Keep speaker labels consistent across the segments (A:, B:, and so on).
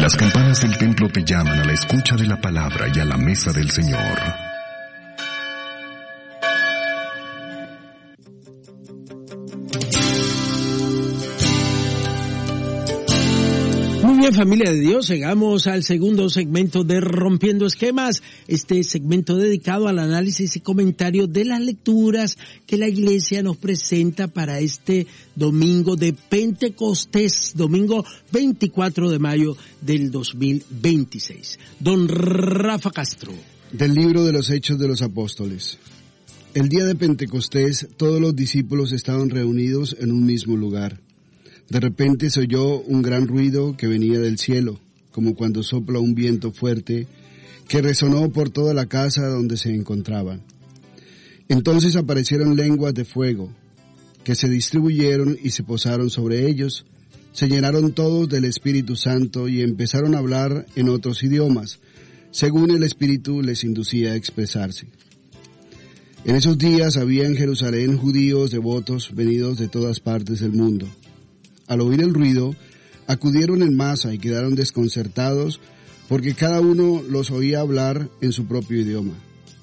A: Las campanas del templo te llaman a la escucha de la palabra y a la mesa del Señor.
B: Muy bien, familia de Dios, llegamos al segundo segmento de Rompiendo Esquemas, este segmento dedicado al análisis y comentario de las lecturas que la Iglesia nos presenta para este domingo de Pentecostés, domingo 24 de mayo del 2026. Don Rafa Castro.
C: Del libro de los Hechos de los Apóstoles. El día de Pentecostés, todos los discípulos estaban reunidos en un mismo lugar. De repente se oyó un gran ruido que venía del cielo, como cuando sopla un viento fuerte, que resonó por toda la casa donde se encontraban. Entonces aparecieron lenguas de fuego, que se distribuyeron y se posaron sobre ellos, se llenaron todos del Espíritu Santo y empezaron a hablar en otros idiomas, según el Espíritu les inducía a expresarse. En esos días había en Jerusalén judíos devotos venidos de todas partes del mundo. Al oír el ruido, acudieron en masa y quedaron desconcertados porque cada uno los oía hablar en su propio idioma.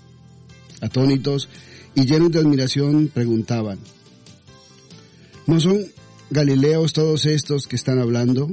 C: Atónitos y llenos de admiración preguntaban: ¿no son galileos todos estos que están hablando?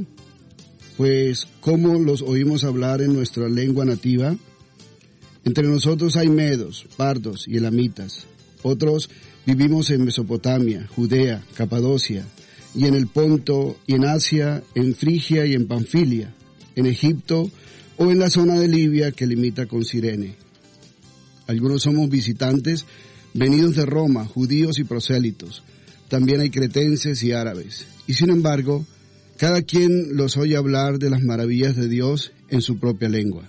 C: Pues, ¿cómo los oímos hablar en nuestra lengua nativa? Entre nosotros hay medos, partos y elamitas. Otros vivimos en Mesopotamia, Judea, Capadocia, y en el Ponto, y en Asia, en Frigia y en Panfilia, en Egipto o en la zona de Libia que limita con Cirene. Algunos somos visitantes venidos de Roma, judíos y prosélitos. También hay cretenses y árabes. Y sin embargo, cada quien los oye hablar de las maravillas de Dios en su propia lengua.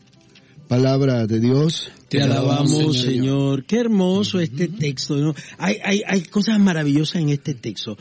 C: Palabra de Dios.
B: Te alabamos, Señor. Qué hermoso este texto, ¿no? Hay cosas maravillosas en este texto.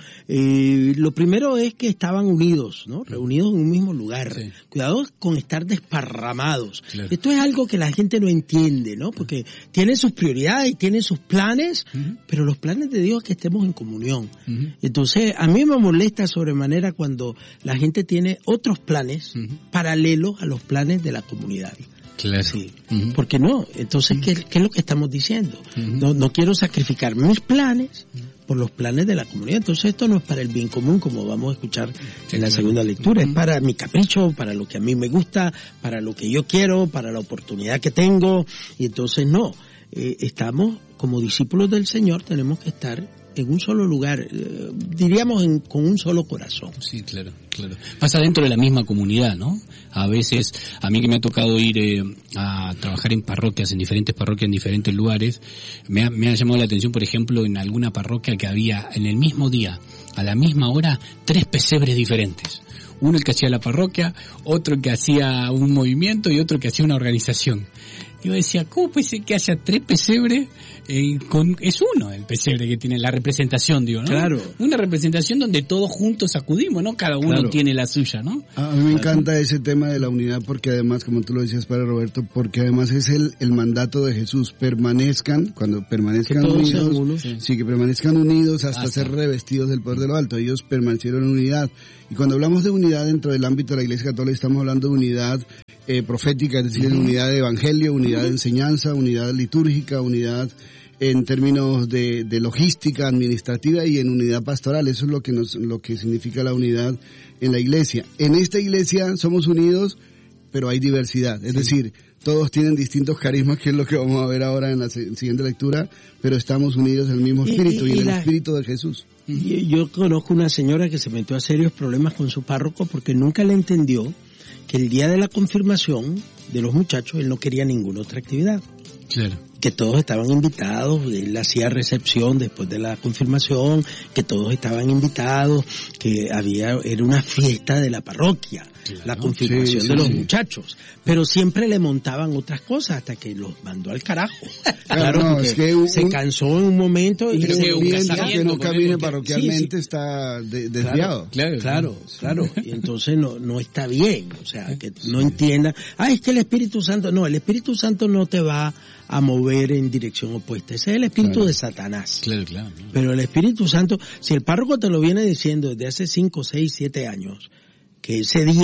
B: Lo primero es que estaban unidos, ¿no? Reunidos en un mismo lugar. Sí. Cuidado con estar desparramados. Claro. Esto es algo que la gente no entiende, ¿no? Porque tiene sus prioridades y tiene sus planes, pero los planes de Dios es que estemos en comunión. Entonces, a mí me molesta sobremanera cuando la gente tiene otros planes paralelos a los planes de la comunidad.
D: Claro.
B: Sí. ¿Por qué no? Entonces, ¿qué es lo que estamos diciendo? No quiero sacrificar mis planes por los planes de la comunidad. Entonces, esto no es para el bien común, como vamos a escuchar en la segunda lectura. Es para mi capricho, para lo que a mí me gusta, para lo que yo quiero, para la oportunidad que tengo. Y entonces, no. Estamos, como discípulos del Señor, tenemos que estar en un solo lugar, diríamos con un solo corazón.
D: Sí, claro. Pasa dentro de la misma comunidad, ¿no? A veces, a mí que me ha tocado ir a trabajar en parroquias, en diferentes parroquias, en diferentes lugares, me ha llamado la atención, por ejemplo, en alguna parroquia que había en el mismo día, a la misma hora, 3 pesebres diferentes. Uno el que hacía la parroquia, otro el que hacía un movimiento y otro el que hacía una organización. Yo decía, ¿cómo puede ser que haya 3 pesebres? Es uno el pesebre que tiene la representación, digo, ¿no?
B: Claro.
D: Una representación donde todos juntos acudimos, ¿no? Cada uno tiene la suya, ¿no?
C: A mí me encanta ese tema de la unidad porque además, como tú lo decías, Padre Roberto, porque además es el mandato de Jesús. Cuando permanezcan unidos, que permanezcan unidos hasta ser revestidos del poder de lo alto. Ellos permanecieron en unidad. Y cuando hablamos de unidad dentro del ámbito de la Iglesia Católica, estamos hablando de unidad profética, es decir, unidad de evangelio, unidad de enseñanza, unidad litúrgica, unidad en términos de logística administrativa y en unidad pastoral. Eso es lo que significa la unidad en la Iglesia. En esta Iglesia somos unidos, pero hay diversidad. Es decir, todos tienen distintos carismas, que es lo que vamos a ver ahora en la siguiente lectura, pero estamos unidos en el mismo espíritu y en el espíritu de Jesús.
B: Yo conozco una señora que se metió a serios problemas con su párroco porque nunca le entendió que el día de la confirmación de los muchachos él no quería ninguna otra actividad.
D: Claro.
B: Que todos estaban invitados, él hacía recepción después de la confirmación, que todos estaban invitados, que era una fiesta de la parroquia, claro, la confirmación de los muchachos, pero siempre le montaban otras cosas hasta que los mandó al carajo. Claro, es que se cansó en un momento y
C: que no camine parroquialmente está desviado.
B: Claro. Y entonces no está bien, o sea, que no entiendan, es que el Espíritu Santo no te va a mover en dirección opuesta. Ese es el espíritu de Satanás.
D: Claro.
B: Pero el Espíritu Santo, si el párroco te lo viene diciendo desde hace 5, 6, 7 años, que ese día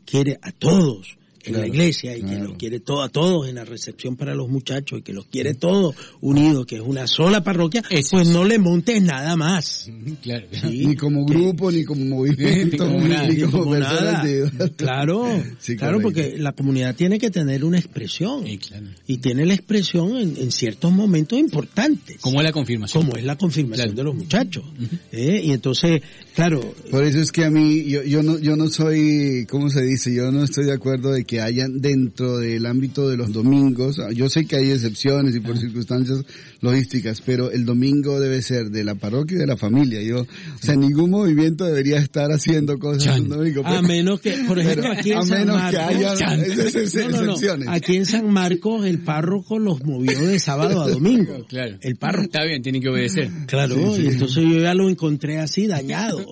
B: quiere a todos en la iglesia y que
C: claro.
B: los quiere a todos en la recepción para los muchachos y que los quiere todos unidos, que es una sola parroquia, pues no le montes nada más.
D: Claro.
B: ¿Sí?
C: Ni como grupo, ni como movimiento,
B: ni como
C: personas
B: nada. Claro,
C: sí,
B: claro, porque la comunidad tiene que tener una expresión.
D: Sí, claro.
B: Y tiene la expresión en ciertos momentos importantes.
D: Como es la confirmación.
B: Como es la confirmación
D: Claro.
B: de los muchachos. Y entonces, claro.
C: Por eso es que a mí, yo no soy, ¿cómo se dice? Yo no estoy de acuerdo de que hayan dentro del ámbito de los domingos, yo sé que hay excepciones y por circunstancias logísticas, pero el domingo debe ser de la parroquia y de la familia. O sea, ningún movimiento debería estar haciendo cosas un domingo.
B: A menos que, por ejemplo, aquí en San Marcos,
C: que haya excepciones.
B: Aquí en San Marcos el párroco los movió de sábado a domingo.
D: Claro.
B: El párroco.
D: Está bien, tienen que obedecer.
B: Claro, y entonces yo ya lo encontré así dañado.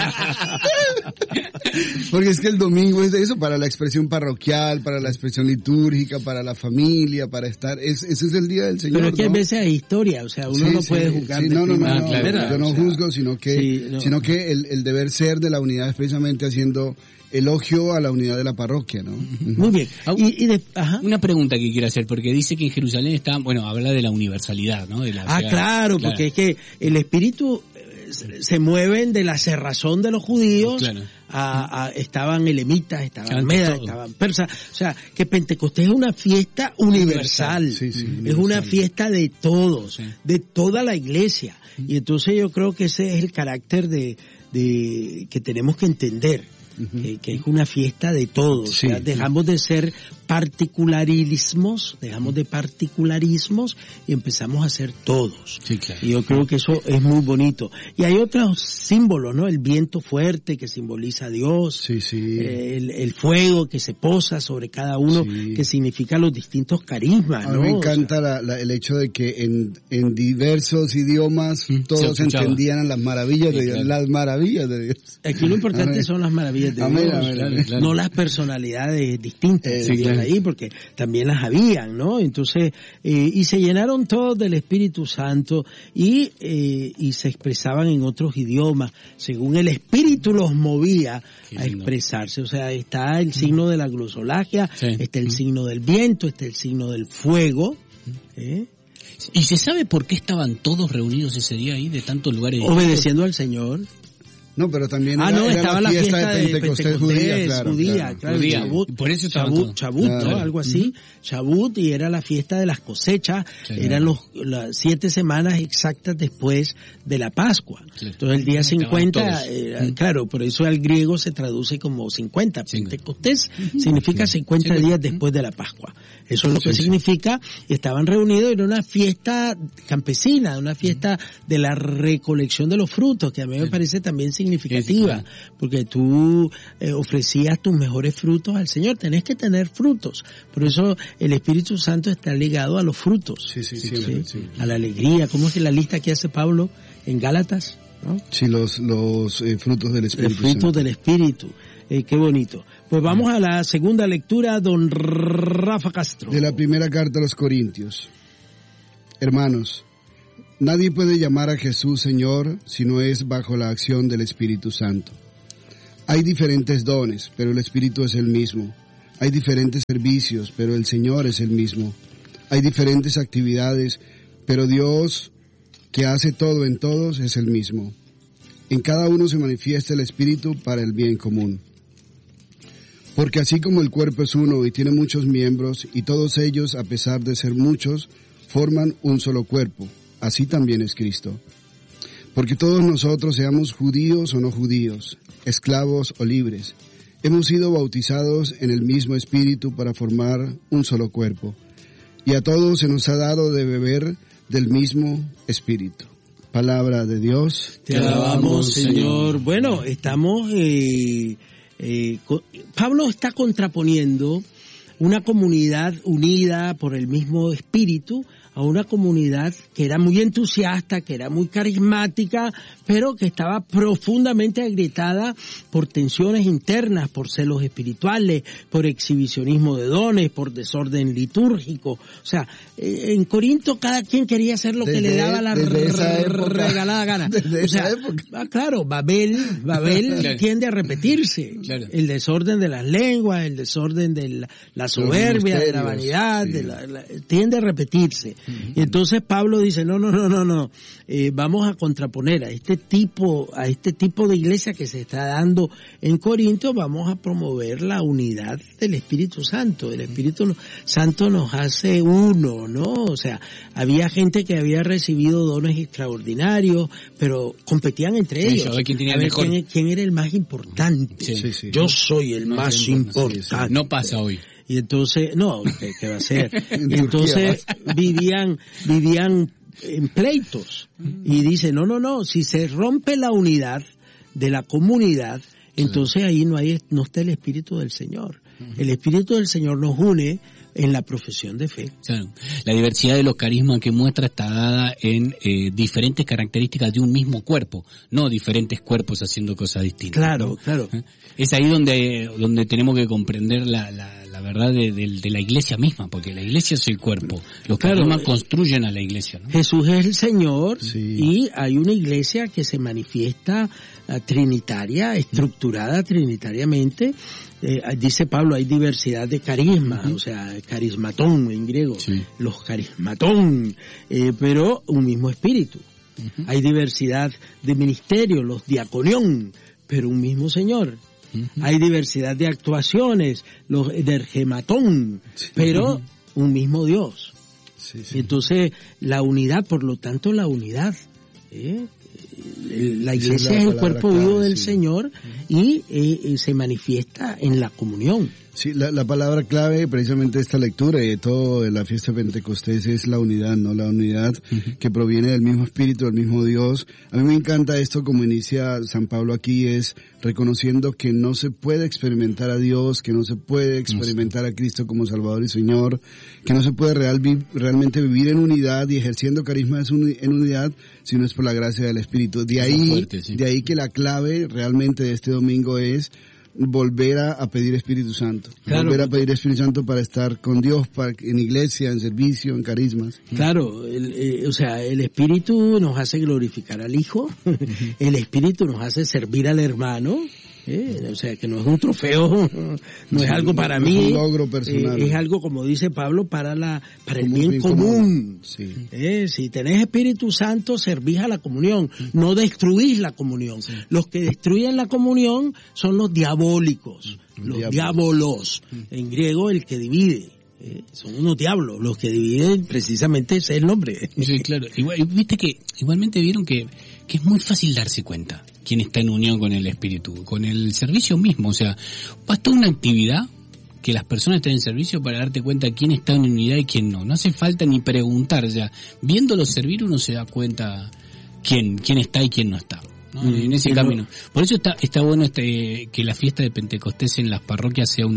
C: Porque es que el domingo es de eso, para la expresión parroquial, para la expresión litúrgica, para la familia, para estar, ese es el día del Señor.
B: Pero es que
C: ¿no?
B: a veces hay historia, o sea, uno no puede juzgar.
C: Sí, no,
B: primera,
C: yo no
B: o sea,
C: juzgo, sino que el deber ser de la unidad es precisamente haciendo elogio a la unidad de la parroquia, ¿no?
B: Muy bien.
D: Una pregunta que quiero hacer, porque dice que en Jerusalén está, habla de la universalidad, ¿no? De la,
B: claro, porque es que el espíritu se mueven de la cerrazón de los judíos, estaban elemitas, estaban medas, estaban persas, o sea, que Pentecostés es una fiesta universal, es una fiesta de todos, de toda la iglesia, y entonces yo creo que ese es el carácter de que tenemos que entender. Que es una fiesta de todos, o sea, dejamos de ser particularismos y empezamos a ser todos.
D: Sí, claro.
B: Y yo creo que eso es muy bonito. Y hay otros símbolos, ¿no? El viento fuerte que simboliza a Dios, el fuego que se posa sobre cada uno, que significa los distintos carismas, ¿no?
C: A mí me encanta el hecho de que en diversos idiomas todos entendían las maravillas de Dios, las maravillas de Dios.
B: Aquí lo importante son las maravillas de Dios, claro. No las personalidades distintas ahí, porque también las habían, ¿no? Entonces, y se llenaron todos del Espíritu Santo y se expresaban en otros idiomas, según el Espíritu los movía a expresarse. O sea, está el signo de la glosolagia, está el signo del viento, está el signo del fuego.
D: ¿Y se sabe por qué estaban todos reunidos ese día ahí, de tantos lugares?
B: Obedeciendo al Señor.
C: No, pero también
B: estaba la fiesta de Pentecostés judía, claro.
D: Por eso
B: Chabut, ¿no? Algo así. Chabut, y era la fiesta de las cosechas, eran las 7 semanas exactas después de la Pascua. Entonces el día 50, claro, por eso al griego se traduce como 50. Pentecostés significa 50 días después de la Pascua. Eso es lo que significa. Estaban reunidos en una fiesta campesina, una fiesta de la recolección de los frutos, que a mí me parece también significativa, porque tú ofrecías tus mejores frutos al Señor. Tenés que tener frutos. Por eso el Espíritu Santo está ligado a los frutos. A la alegría. ¿Cómo es que la lista que hace Pablo en Gálatas? ¿No?
C: Sí, los frutos del Espíritu.
B: Los frutos del Espíritu. Qué bonito. Pues vamos a la segunda lectura, don Rafa Castro.
C: De la primera carta a los Corintios. Hermanos, nadie puede llamar a Jesús Señor si no es bajo la acción del Espíritu Santo. Hay diferentes dones, pero el Espíritu es el mismo. Hay diferentes servicios, pero el Señor es el mismo. Hay diferentes actividades, pero Dios, que hace todo en todos, es el mismo. En cada uno se manifiesta el Espíritu para el bien común. Porque así como el cuerpo es uno y tiene muchos miembros, y todos ellos, a pesar de ser muchos, forman un solo cuerpo, así también es Cristo. Porque todos nosotros, seamos judíos o no judíos, esclavos o libres, hemos sido bautizados en el mismo Espíritu para formar un solo cuerpo, y a todos se nos ha dado de beber del mismo Espíritu. Palabra de Dios.
B: Te alabamos, Señor. Bueno, estamos... Pablo está contraponiendo una comunidad unida por el mismo Espíritu a una comunidad que era muy entusiasta, que era muy carismática, pero que estaba profundamente agrietada por tensiones internas, por celos espirituales, por exhibicionismo de dones, por desorden litúrgico. O sea, en Corinto cada quien quería hacer lo que le daba la regalada gana. O sea, claro, Babel claro. Tiende a repetirse. Claro. El desorden de las lenguas, el desorden de la soberbia, de la vanidad, sí. Tiende a repetirse. Y entonces Pablo dice, no, vamos a contraponer a este tipo de iglesia que se está dando en Corinto, vamos a promover la unidad del Espíritu Santo. El Espíritu Santo nos hace uno, ¿no? O sea, había gente que había recibido dones extraordinarios, pero competían entre ellos.
D: A ver
B: quién era el más importante. Sí. Yo soy el más importante. Sí.
D: No pasa hoy.
B: Y entonces, no, ¿qué va a ser? Y entonces vivían en pleitos. Y dice, no, si se rompe la unidad de la comunidad, entonces ahí no está el Espíritu del Señor. El Espíritu del Señor nos une en la profesión de fe.
D: Claro. La diversidad de los carismas que muestra está dada en diferentes características de un mismo cuerpo, no diferentes cuerpos haciendo cosas distintas.
B: Claro, ¿no? Claro.
D: Es ahí donde tenemos que comprender la verdad de la iglesia misma, porque la iglesia es el cuerpo. Los carismas construyen a la iglesia, ¿no?
B: Jesús es el Señor, y hay una iglesia que se manifiesta trinitaria, estructurada trinitariamente. Dice Pablo, hay diversidad de carismas, o sea, carismatón en griego, los carismatón, pero un mismo espíritu. Hay diversidad de ministerios, los diaconión, pero un mismo Señor. Hay diversidad de actuaciones, los energematón, pero un mismo Dios. Entonces, la unidad, por lo tanto, la unidad, la iglesia es el cuerpo vivo del Señor y se manifiesta en la comunión.
C: Sí, la palabra clave precisamente de esta lectura y de todo de la fiesta de Pentecostés es la unidad, ¿no? La unidad que proviene del mismo Espíritu, del mismo Dios. A mí me encanta esto, como inicia San Pablo aquí, es reconociendo que no se puede experimentar a Dios, que no se puede experimentar a Cristo como Salvador y Señor, que no se puede realmente vivir en unidad y ejerciendo carismas en unidad, si no es por la gracia del Espíritu. De ahí que la clave realmente de este domingo es volver a pedir Espíritu Santo. Claro. Volver a pedir Espíritu Santo para estar con Dios, en iglesia, en servicio, en carismas.
B: Claro, el Espíritu nos hace glorificar al Hijo, el Espíritu nos hace servir al hermano, o sea, que no es un trofeo, no es algo para mí,
C: es un logro personal.
B: Es algo, como dice Pablo, para el bien común. Sí. Si tenés Espíritu Santo, servís a la comunión, no destruís la comunión. Sí. Los que destruyen la comunión son los diabólicos, los diabolos, en griego el que divide. Son unos diablos, los que dividen precisamente ese es el nombre.
D: Sí, claro. Viste que igualmente vieron que es muy fácil darse cuenta quién está en unión con el Espíritu, con el servicio mismo. O sea, basta una actividad que las personas estén en servicio para darte cuenta quién está en unidad y quién no. No hace falta ni preguntar ya. Viéndolo servir uno se da cuenta quién está y quién no está, ¿no? En ese camino. Por eso está bueno que la fiesta de Pentecostés en las parroquias sea un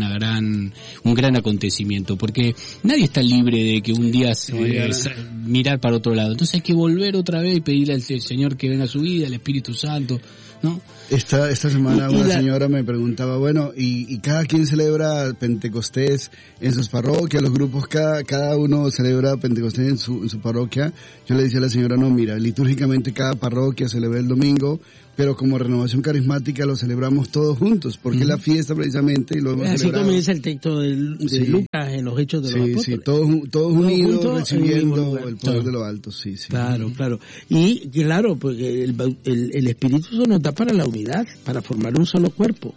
D: gran acontecimiento, porque nadie está libre de que un día mirar para otro lado. Entonces hay que volver otra vez y pedirle al Señor que venga a su vida, el Espíritu Santo, ¿no?
C: Esta semana una señora me preguntaba, bueno, y cada quien celebra Pentecostés en sus parroquias, los grupos, cada uno celebra Pentecostés en su parroquia. Yo le decía a la señora, no, mira, litúrgicamente cada parroquia celebra el domingo, pero como Renovación Carismática lo celebramos todos juntos, porque es la fiesta precisamente y lo hemos celebrado.
B: Así como dice el texto de Lucas en los Hechos de los Apóstoles.
C: Sí, todos unidos, recibiendo el poder de lo alto, sí.
B: Claro. Y claro, porque el Espíritu nos da para la unidad, para formar un solo cuerpo.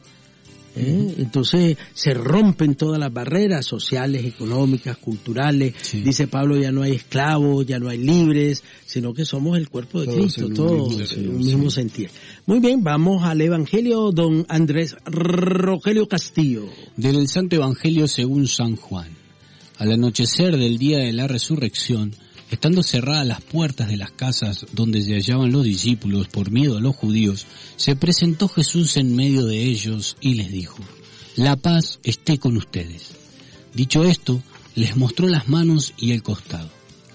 B: Entonces se rompen todas las barreras sociales, económicas, culturales. Dice Pablo, ya no hay esclavos, ya no hay libres, sino que somos el cuerpo de Cristo, todos en un mismo sentir. Muy bien, vamos al Evangelio, don Andrés Rogelio Castillo.
D: Del Santo Evangelio según San Juan. Al anochecer del día de la resurrección, estando cerradas las puertas de las casas donde se hallaban los discípulos por miedo a los judíos, se presentó Jesús en medio de ellos y les dijo: la paz esté con ustedes. Dicho esto, les mostró las manos y el costado.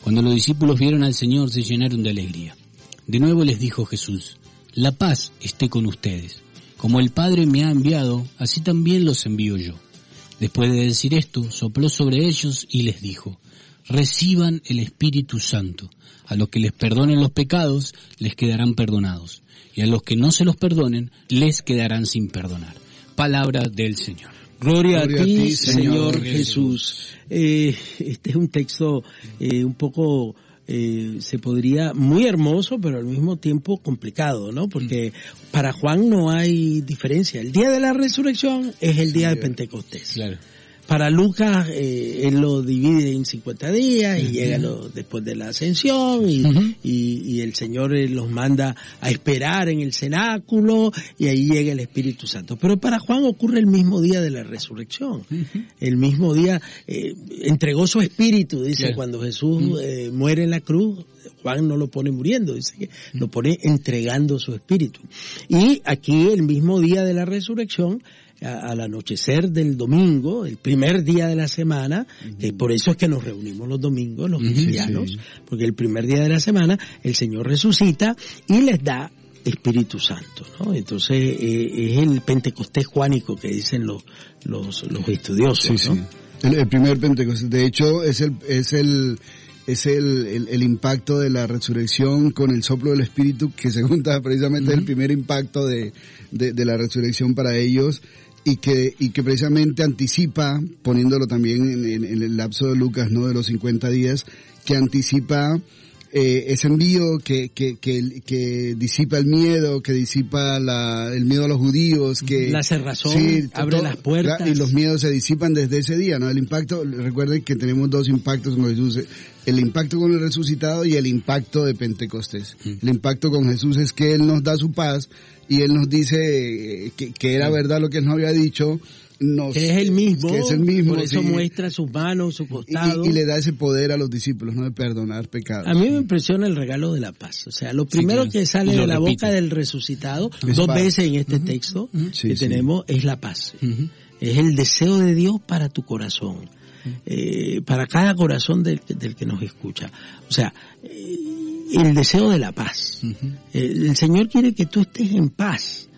D: Cuando los discípulos vieron al Señor se llenaron de alegría. De nuevo les dijo Jesús: la paz esté con ustedes. Como el Padre me ha enviado, así también los envío yo. Después de decir esto, sopló sobre ellos y les dijo: reciban el Espíritu Santo. A los que les perdonen los pecados, les quedarán perdonados. Y a los que no se los perdonen, les quedarán sin perdonar. Palabra del Señor.
B: Gloria a ti, Señor Jesús. Este es un texto un poco, se podría, muy hermoso, pero al mismo tiempo complicado, ¿no? Porque para Juan no hay diferencia. El día de la resurrección es el día de Pentecostés.
D: Claro.
B: Para Lucas, él lo divide en 50 días y llega después de la ascensión y el Señor los manda a esperar en el cenáculo y ahí llega el Espíritu Santo. Pero para Juan ocurre el mismo día de la resurrección. El mismo día entregó su espíritu, dice, cuando Jesús muere en la cruz. Juan no lo pone muriendo, dice que lo pone entregando su espíritu. Y aquí el mismo día de la resurrección, al anochecer del domingo, el primer día de la semana, que por eso es que nos reunimos los domingos, los cristianos, porque el primer día de la semana el Señor resucita y les da Espíritu Santo, ¿no? Entonces es el Pentecostés juánico que dicen los estudiosos, ¿no?
C: Sí. El primer Pentecostés, de hecho, es el impacto de la resurrección con el soplo del Espíritu, que se junta precisamente el primer impacto de la resurrección para ellos, y que precisamente anticipa, poniéndolo también en el lapso de Lucas, ¿no?, de los 50 días, que anticipa ese envío que disipa el miedo, que disipa el miedo a los judíos, que
B: la cerrazón abre las puertas
C: y los miedos se disipan desde ese día, ¿no? El impacto, recuerden que tenemos dos impactos con Jesús: el impacto con el resucitado y el impacto de Pentecostés. El impacto con Jesús es que Él nos da su paz y Él nos dice que era verdad lo que Él nos había dicho.
B: Que es el mismo, por eso
C: sí,
B: muestra sus manos, su costado.
C: Y le da ese poder a los discípulos, ¿no?, de perdonar pecados.
B: A mí me impresiona el regalo de la paz. O sea, lo primero que sale de la boca del resucitado, dos veces en este texto que tenemos, es la paz. Es el deseo de Dios para tu corazón, para cada corazón del que nos escucha. O sea, el deseo de la paz. El Señor quiere que tú estés en paz,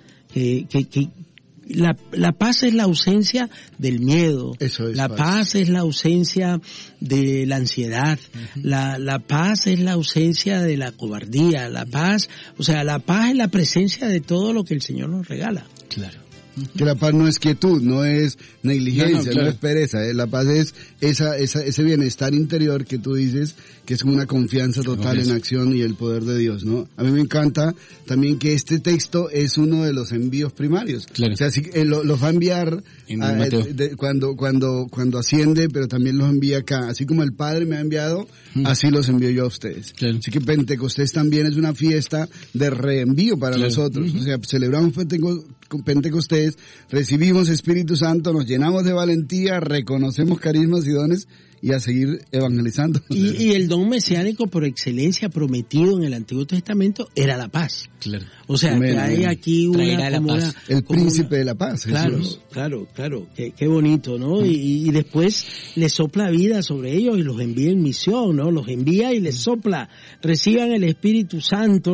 B: la paz es la ausencia del miedo. La paz es la ausencia de la ansiedad. La paz es la ausencia de la cobardía. La paz es la presencia de todo lo que el Señor nos regala.
D: Claro.
C: Que la paz no es quietud, no es negligencia, no es pereza, la paz es ese bienestar interior que tú dices, que es una confianza total en acción y el poder de Dios, ¿no? A mí me encanta también que este texto es uno de los envíos primarios. Claro. O sea, los va a enviar cuando asciende, pero también los envía acá. Así como el Padre me ha enviado, así los envío yo a ustedes. Claro. Así que Pentecostés también es una fiesta de reenvío para nosotros. O sea, celebramos Pentecostés, recibimos Espíritu Santo, nos llenamos de valentía, reconocemos carismas y dones y a seguir evangelizando.
B: Y el don mesiánico por excelencia prometido en el Antiguo Testamento era la paz.
D: Claro.
B: O sea, que hay aquí
C: el príncipe de la paz.
B: Jesús. Claro. Qué bonito, ¿no? Y después le sopla vida sobre ellos y los envía en misión, ¿no? Los envía y les sopla. Reciban el Espíritu Santo.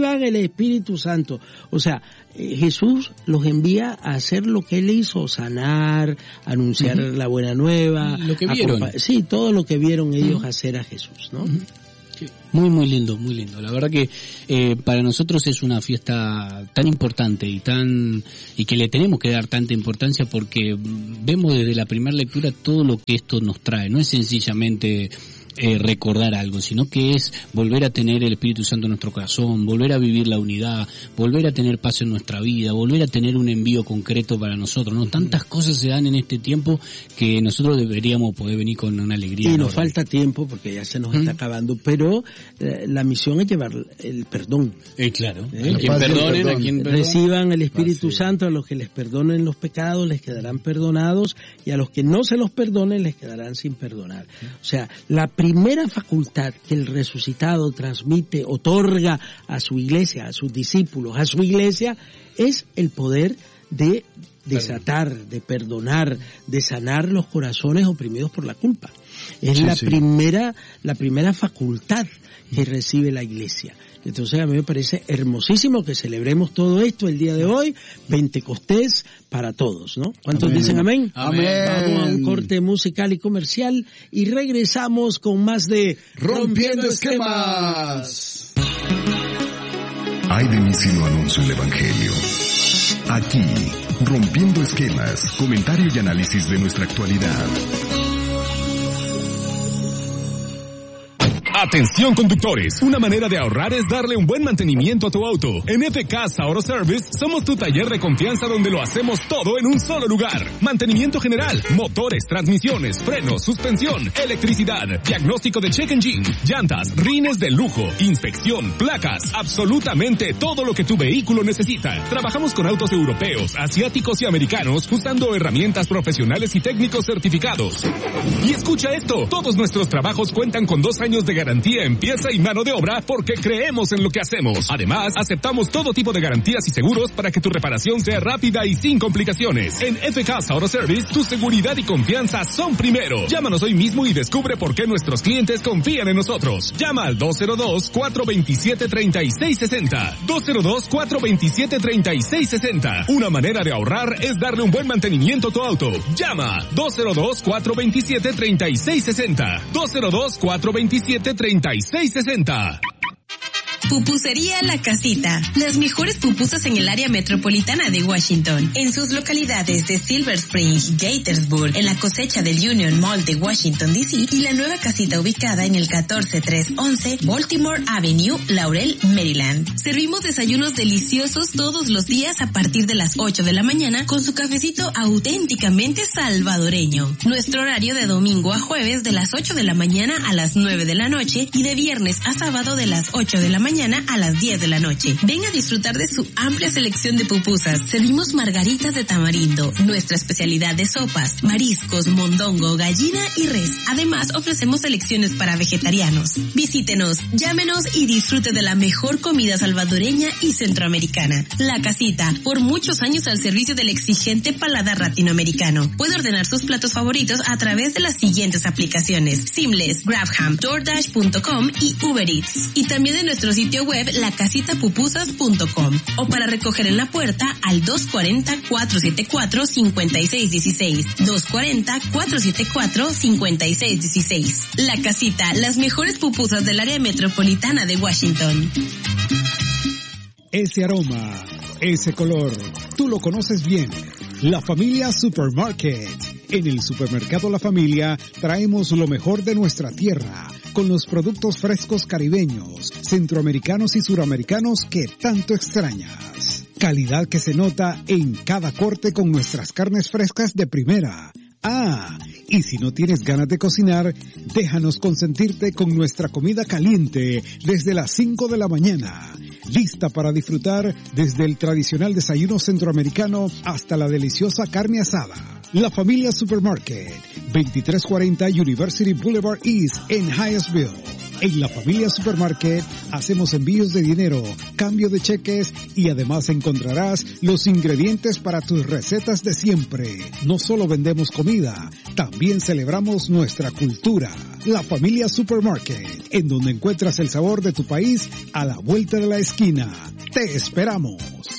B: O sea, Jesús los envía a hacer lo que Él hizo: sanar, anunciar la buena nueva.
D: Lo que vieron.
B: Sí, todo lo que vieron ellos hacer a Jesús, ¿no?
D: Muy, muy lindo, muy lindo. La verdad que para nosotros es una fiesta tan importante y que le tenemos que dar tanta importancia, porque vemos desde la primera lectura todo lo que esto nos trae. No es sencillamente recordar algo, sino que es volver a tener el Espíritu Santo en nuestro corazón, volver a vivir la unidad, volver a tener paz en nuestra vida, volver a tener un envío concreto para nosotros, ¿no? Tantas cosas se dan en este tiempo que nosotros deberíamos poder venir con una alegría.
B: Y nos falta tiempo porque ya se nos está acabando, pero la misión es llevar el perdón.
D: Claro. A quien
B: reciban el Espíritu Santo, a los que les perdonen los pecados les quedarán perdonados, y a los que no se los perdonen les quedarán sin perdonar. O sea, la primera facultad que el resucitado transmite, otorga a su iglesia, a sus discípulos, a su iglesia, es el poder de desatar, de perdonar, de sanar los corazones oprimidos por la culpa. Es la primera facultad que recibe la iglesia. Entonces a mí me parece hermosísimo que celebremos todo esto el día de hoy, Pentecostés para todos, ¿no? ¿Cuántos dicen amén?
C: Amén.
B: Vamos a un corte musical y comercial y regresamos con más de
C: Rompiendo Esquemas.
A: Ay de mí si no anuncio el Evangelio. Aquí, Rompiendo Esquemas, comentario y análisis de nuestra actualidad.
E: Atención conductores, una manera de ahorrar es darle un buen mantenimiento a tu auto. En FK Auto Service somos tu taller de confianza donde lo hacemos todo en un solo lugar. Mantenimiento general, motores, transmisiones, frenos, suspensión, electricidad, diagnóstico de check engine, llantas, rines de lujo, inspección, placas, absolutamente todo lo que tu vehículo necesita. Trabajamos con autos europeos, asiáticos y americanos usando herramientas profesionales y técnicos certificados. Y escucha esto, todos nuestros trabajos cuentan con 2 años de garantía en pieza y mano de obra porque creemos en lo que hacemos. Además, aceptamos todo tipo de garantías y seguros para que tu reparación sea rápida y sin complicaciones. En FK Auto Service, tu seguridad y confianza son primero. Llámanos hoy mismo y descubre por qué nuestros clientes confían en nosotros. Llama al 202-427-3660. 202-427-3660. Una manera de ahorrar es darle un buen mantenimiento a tu auto. Llama 202-427-3660. 202-427-3660.
F: Pupusería La Casita. Las mejores pupusas en el área metropolitana de Washington. En sus localidades de Silver Spring, Gaithersburg, en la cosecha del Union Mall de Washington, D.C. y la nueva casita ubicada en el 14311 Baltimore Avenue, Laurel, Maryland. Servimos desayunos deliciosos todos los días a partir de las 8 de la mañana con su cafecito auténticamente salvadoreño. Nuestro horario de domingo a jueves de las 8 de la mañana a las 9 de la noche y de viernes a sábado de las 8 de la mañana a las 10 de la noche. Ven a disfrutar de su amplia selección de pupusas. Servimos margaritas de tamarindo, nuestra especialidad de sopas, mariscos, mondongo, gallina y res. Además, ofrecemos selecciones para vegetarianos. Visítenos, llámenos y disfrute de la mejor comida salvadoreña y centroamericana. La Casita, por muchos años al servicio del exigente paladar latinoamericano. Puede ordenar sus platos favoritos a través de las siguientes aplicaciones: Seamless, Grabham, DoorDash.com y Uber Eats. Y también de nuestro sitio web lacasitapupusas.com o para recoger en la puerta al 240-474-5616. 240-474-5616. La Casita, las mejores pupusas del área metropolitana de Washington.
G: Ese aroma, ese color, tú lo conoces bien. La Familia Supermarket. En el supermercado La Familia traemos lo mejor de nuestra tierra, con los productos frescos caribeños, centroamericanos y suramericanos que tanto extrañas. Calidad que se nota en cada corte con nuestras carnes frescas de primera. Ah, y si no tienes ganas de cocinar, déjanos consentirte con nuestra comida caliente desde las 5 de la mañana. Lista para disfrutar desde el tradicional desayuno centroamericano hasta la deliciosa carne asada. La Familia Supermarket, 2340 University Boulevard East en Hyattsville. En La Familia Supermarket hacemos envíos de dinero, cambio de cheques y además encontrarás los ingredientes para tus recetas de siempre. No solo vendemos comida, también celebramos nuestra cultura. La Familia Supermarket, en donde encuentras el sabor de tu país a la vuelta de la esquina. ¡Te esperamos!